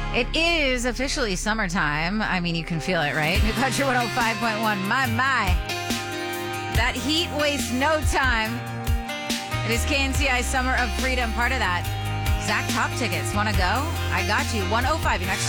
It is officially summertime. I mean, you can feel it, right? New Country 105.1. My. That heat wastes no time. It is KNCI Summer of Freedom. Part of that. Zach Top tickets. Want to go? I got you. 105. Your next